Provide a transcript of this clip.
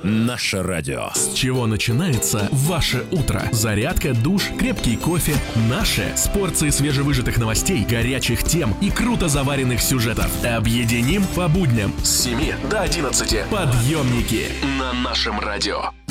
Наше радио. С чего начинается ваше утро? Зарядка, душ, крепкий кофе. Наше с порцией свежевыжатых новостей, горячих тем и круто заваренных сюжетов. Объединим по будням с 7 до 11. Подъемники на нашем радио.